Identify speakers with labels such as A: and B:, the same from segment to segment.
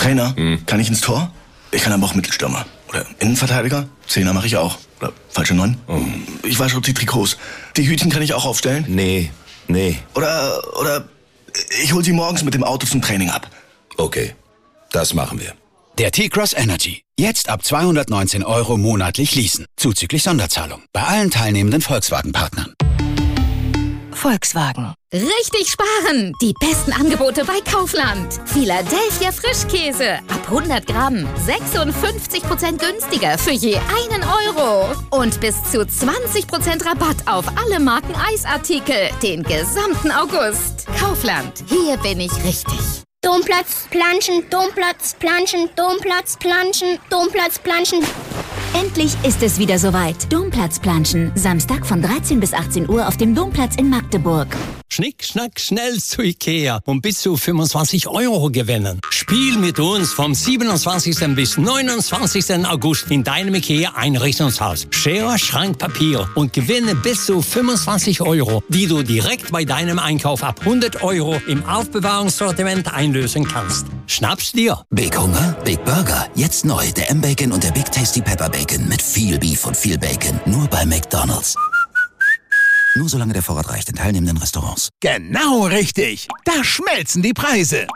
A: Trainer, kann ich ins Tor? Ich kann aber auch Mittelstürmer. Oder Innenverteidiger? Zehner mache ich auch. Oder falsche 9? Ich wasche die Trikots. Die Hütchen kann ich auch aufstellen?
B: Nee.
A: Oder ich hol sie morgens mit dem Auto zum Training ab.
B: Okay, das machen wir.
C: Der T-Cross Energy. Jetzt ab 219 € monatlich leasen. Zuzüglich Sonderzahlung. Bei allen teilnehmenden Volkswagen-Partnern.
D: Volkswagen. Richtig sparen! Die besten Angebote bei Kaufland. Philadelphia Frischkäse. Ab 100 Gramm. 56% günstiger für je 1 €. Und bis zu 20% Rabatt auf alle Marken Eisartikel. Den gesamten August. Kaufland. Hier bin ich richtig.
E: Domplatz, Planschen, Domplatz, Planschen, Domplatz, Planschen, Domplatz, Planschen.
F: Endlich ist es wieder soweit. Domplatzplanschen. Samstag von 13 bis 18 Uhr auf dem Domplatz in Magdeburg.
G: Schnick, schnack, schnell zu Ikea und bis zu 25 € gewinnen. Spiel mit uns vom 27. bis 29. August in deinem Ikea-Einrichtungshaus. Schere, Schrank, Papier und gewinne bis zu 25 €, die du direkt bei deinem Einkauf ab 100 € im Aufbewahrungssortiment einlösen kannst. Schnapp's dir.
C: Big Hunger, Big Burger. Jetzt neu der M-Bacon und der Big Tasty Pepper Bacon mit viel Beef und viel Bacon. Nur bei McDonald's. Nur solange der Vorrat reicht in teilnehmenden Restaurants.
H: Genau richtig. Da schmelzen die Preise.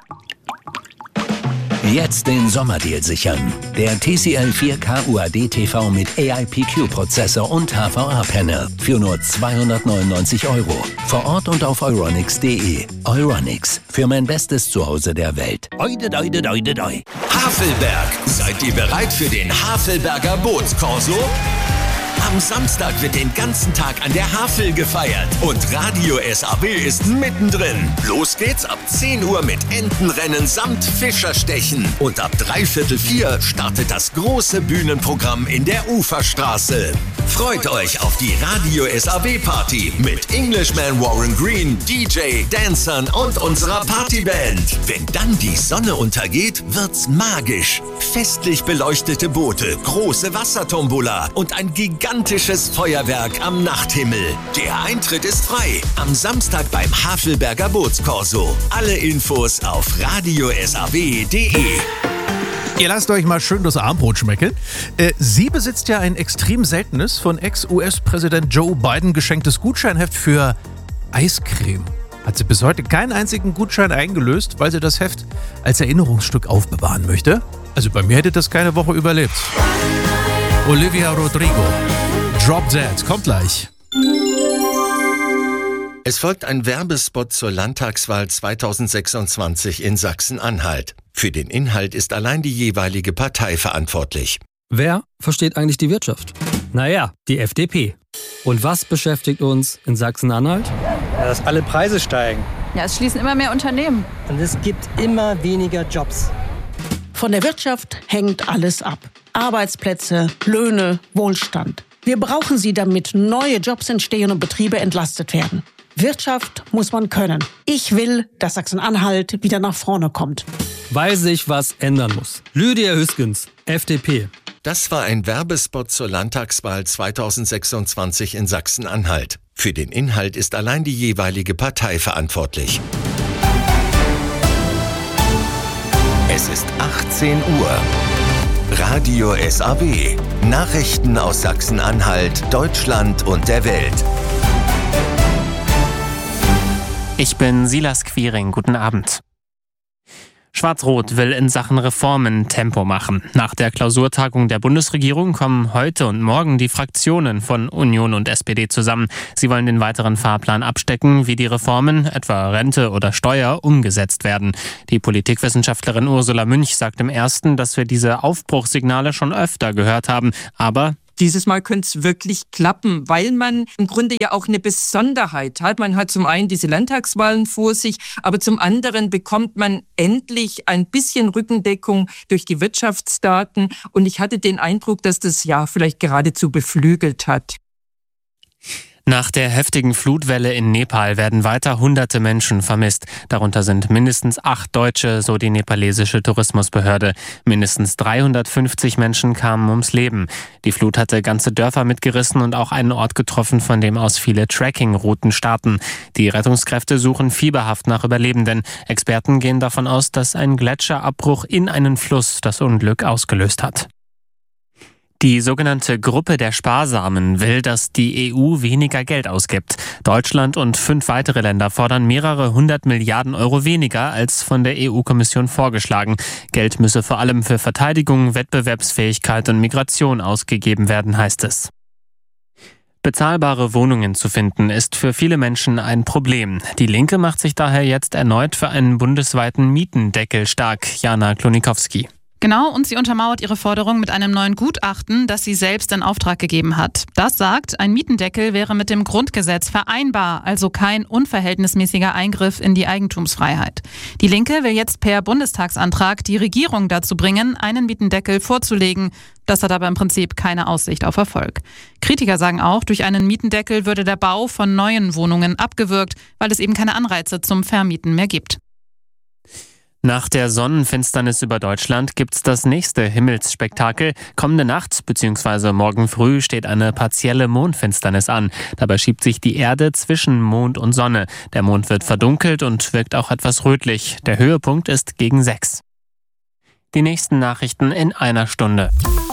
I: Jetzt den Sommerdeal sichern. Der TCL 4K UHD TV mit AIPQ-Prozessor und HVA-Panel für nur 299 €. Vor Ort und auf euronics.de. Euronics, für mein bestes Zuhause der Welt.
H: Oide, doide, doide, doi.
J: Havelberg. Seid ihr bereit für den Havelberger Bootskorso? Am Samstag wird den ganzen Tag an der Havel gefeiert und Radio SAW ist mittendrin. Los geht's ab 10 Uhr mit Entenrennen samt Fischerstechen. Und ab 3/4 startet das große Bühnenprogramm in der Uferstraße. Freut euch auf die Radio SAW Party mit Englishman Warren Green, DJ, Dancern und unserer Partyband. Wenn dann die Sonne untergeht, wird's magisch. Festlich beleuchtete Boote, große Wassertombola und ein gigantisches Feuerwerk am Nachthimmel. Der Eintritt ist frei. Am Samstag beim Havelberger Bootskorso. Alle Infos auf radiosaw.de.
H: Ihr lasst euch mal schön das Armbrot schmecken. Sie besitzt ja ein extrem seltenes, von Ex-US-Präsident Joe Biden geschenktes Gutscheinheft für Eiscreme. Hat sie bis heute keinen einzigen Gutschein eingelöst, weil sie das Heft als Erinnerungsstück aufbewahren möchte. Also bei mir hätte das keine Woche überlebt. Olivia Rodrigo. Drop That. Kommt gleich.
J: Es folgt ein Werbespot zur Landtagswahl 2026 in Sachsen-Anhalt. Für den Inhalt ist allein die jeweilige Partei verantwortlich.
K: Wer versteht eigentlich die Wirtschaft? Naja, die FDP. Und was beschäftigt uns in Sachsen-Anhalt?
L: Ja, dass alle Preise steigen.
M: Ja, es schließen immer mehr Unternehmen.
L: Und es gibt immer weniger Jobs.
N: Von der Wirtschaft hängt alles ab. Arbeitsplätze, Löhne, Wohlstand. Wir brauchen sie, damit neue Jobs entstehen und Betriebe entlastet werden. Wirtschaft muss man können. Ich will, dass Sachsen-Anhalt wieder nach vorne kommt.
K: Weil sich was ändern muss. Lydia Hüskens, FDP.
J: Das war ein Werbespot zur Landtagswahl 2026 in Sachsen-Anhalt. Für den Inhalt ist allein die jeweilige Partei verantwortlich. Es ist 18 Uhr. Radio SAW. Nachrichten aus Sachsen-Anhalt, Deutschland und der Welt.
O: Ich bin Silas Quiring. Guten Abend. Schwarz-Rot will in Sachen Reformen Tempo machen. Nach der Klausurtagung der Bundesregierung kommen heute und morgen die Fraktionen von Union und SPD zusammen. Sie wollen den weiteren Fahrplan abstecken, wie die Reformen, etwa Rente oder Steuer, umgesetzt werden. Die Politikwissenschaftlerin Ursula Münch sagt im Ersten, dass wir diese Aufbruchssignale schon öfter gehört haben, aber
P: dieses Mal könnte es wirklich klappen, weil man im Grunde ja auch eine Besonderheit hat. Man hat zum einen diese Landtagswahlen vor sich, aber zum anderen bekommt man endlich ein bisschen Rückendeckung durch die Wirtschaftsdaten. Und ich hatte den Eindruck, dass das ja vielleicht geradezu beflügelt hat.
O: Nach der heftigen Flutwelle in Nepal werden weiter hunderte Menschen vermisst. Darunter sind mindestens 8 Deutsche, so die nepalesische Tourismusbehörde. Mindestens 350 Menschen kamen ums Leben. Die Flut hatte ganze Dörfer mitgerissen und auch einen Ort getroffen, von dem aus viele Trekkingrouten starten. Die Rettungskräfte suchen fieberhaft nach Überlebenden. Experten gehen davon aus, dass ein Gletscherabbruch in einen Fluss das Unglück ausgelöst hat. Die sogenannte Gruppe der Sparsamen will, dass die EU weniger Geld ausgibt. Deutschland und 5 weitere Länder fordern mehrere 100 Milliarden Euro weniger als von der EU-Kommission vorgeschlagen. Geld müsse vor allem für Verteidigung, Wettbewerbsfähigkeit und Migration ausgegeben werden, heißt es. Bezahlbare Wohnungen zu finden, ist für viele Menschen ein Problem. Die Linke macht sich daher jetzt erneut für einen bundesweiten Mietendeckel stark. Jana Klonikowski.
M: Genau, und sie untermauert ihre Forderung mit einem neuen Gutachten, das sie selbst in Auftrag gegeben hat. Das sagt, ein Mietendeckel wäre mit dem Grundgesetz vereinbar, also kein unverhältnismäßiger Eingriff in die Eigentumsfreiheit. Die Linke will jetzt per Bundestagsantrag die Regierung dazu bringen, einen Mietendeckel vorzulegen. Das hat aber im Prinzip keine Aussicht auf Erfolg. Kritiker sagen auch, durch einen Mietendeckel würde der Bau von neuen Wohnungen abgewürgt, weil es eben keine Anreize zum Vermieten mehr gibt.
O: Nach der Sonnenfinsternis über Deutschland gibt's das nächste Himmelsspektakel. Kommende Nacht bzw. morgen früh steht eine partielle Mondfinsternis an. Dabei schiebt sich die Erde zwischen Mond und Sonne. Der Mond wird verdunkelt und wirkt auch etwas rötlich. Der Höhepunkt ist gegen 6. Die nächsten Nachrichten in einer Stunde.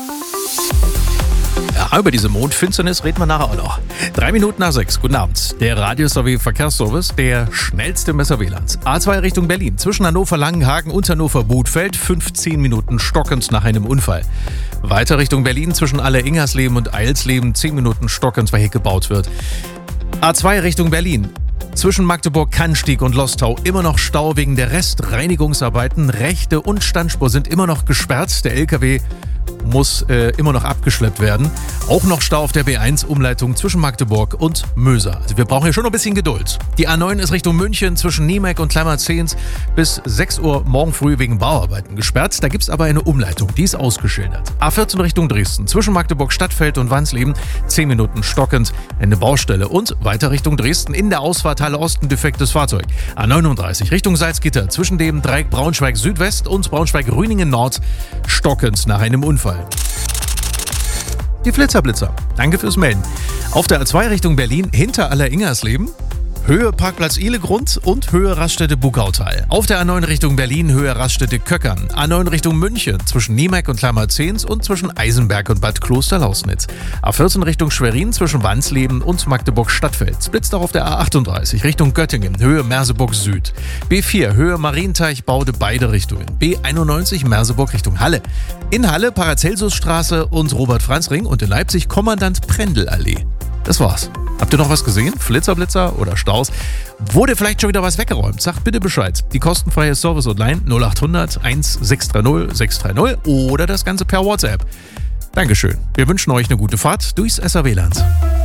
H: Ja, über diese Mondfinsternis reden wir nachher auch noch. 3 Minuten nach 6. Guten Abend. Der Radio-SAW Verkehrsservice, der schnellste Messer WLANs. A2 Richtung Berlin. Zwischen Hannover Langenhagen und Hannover Bothfeld 15 Minuten stockend nach einem Unfall. Weiter Richtung Berlin zwischen Aller-Ingersleben und Eilsleben 10 Minuten stockend, weil hier gebaut wird. A2 Richtung Berlin. Zwischen Magdeburg-Kannstieg und Lostau immer noch Stau wegen der Restreinigungsarbeiten. Rechte und Standspur sind immer noch gesperrt. Der LKW muss immer noch abgeschleppt werden. Auch noch Stau auf der B1-Umleitung zwischen Magdeburg und Möser. Also wir brauchen hier schon noch ein bisschen Geduld. Die A9 ist Richtung München zwischen Niemek und Kleimerzehns bis 6 Uhr morgen früh wegen Bauarbeiten gesperrt. Da gibt es aber eine Umleitung, die ist ausgeschildert. A14 Richtung Dresden zwischen Magdeburg-Stadtfeld und Wansleben 10 Minuten stockend, eine Baustelle. Und weiter Richtung Dresden in der Ausfahrt Halle Osten defektes Fahrzeug. A39 Richtung Salzgitter zwischen dem Dreieck Braunschweig Südwest und Braunschweig-Rüningen Nord stockend nach einem Unfall. Die Flitzer. Danke fürs Melden. Auf der A2 Richtung Berlin hinter Aller-Ingersleben. Höhe Parkplatz Ihlegrund und Höhe Raststätte Bugautal. Auf der A9 Richtung Berlin Höhe Raststätte Köckern. A9 Richtung München zwischen Niemek und Kleimerzehns und zwischen Eisenberg und Bad Klosterlausnitz. A14 Richtung Schwerin zwischen Wansleben und Magdeburg-Stadtfeld. Blitzt auch auf der A38 Richtung Göttingen Höhe Merseburg Süd. B4 Höhe Marienteich Baude beide Richtungen. B91 Merseburg Richtung Halle. In Halle Paracelsusstraße und Robert-Franz-Ring und in Leipzig Kommandant Prendl-Allee. Das war's. Habt ihr noch was gesehen? Flitzer oder Staus? Wurde vielleicht schon wieder was weggeräumt? Sagt bitte Bescheid. Die kostenfreie Service-Hotline 0800 1630 630 oder das Ganze per WhatsApp. Dankeschön. Wir wünschen euch eine gute Fahrt durchs SAW-Land.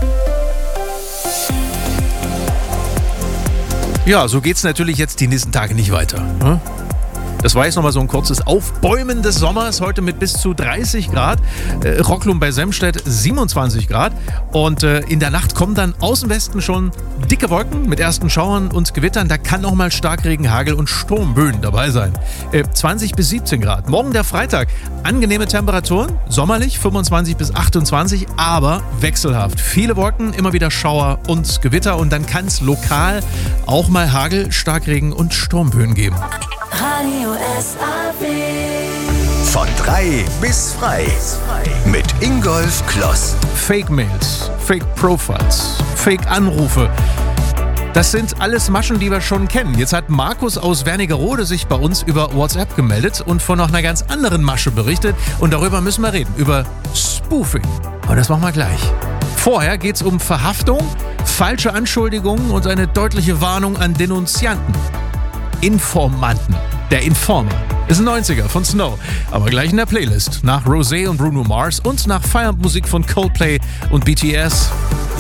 H: Ja, so geht's natürlich jetzt die nächsten Tage nicht weiter. Das war jetzt nochmal so ein kurzes Aufbäumen des Sommers, heute mit bis zu 30 Grad. Rocklum bei Semstedt 27 Grad. Und in der Nacht kommen dann aus dem Westen schon dicke Wolken mit ersten Schauern und Gewittern. Da kann nochmal Starkregen, Hagel und Sturmböen dabei sein. 20 bis 17 Grad. Morgen der Freitag. Angenehme Temperaturen, sommerlich 25 bis 28, aber wechselhaft. Viele Wolken, immer wieder Schauer und Gewitter. Und dann kann es lokal auch mal Hagel, Starkregen und Sturmböen geben.
J: Radio SAW. Von 3 bis frei. Mit Ingolf Kloss.
H: Fake-Mails, Fake-Profiles, Fake-Anrufe. Das sind alles Maschen, die wir schon kennen. Jetzt hat Markus aus Wernigerode sich bei uns über WhatsApp gemeldet und von noch einer ganz anderen Masche berichtet. Und darüber müssen wir reden, über Spoofing. Aber das machen wir gleich. Vorher geht es um Verhaftung, falsche Anschuldigungen und eine deutliche Warnung an Denunzianten. Informanten. Der Informer ist ein 90er von Snow, aber gleich in der Playlist. Nach Rosé und Bruno Mars und nach Feierabendmusik von Coldplay und BTS.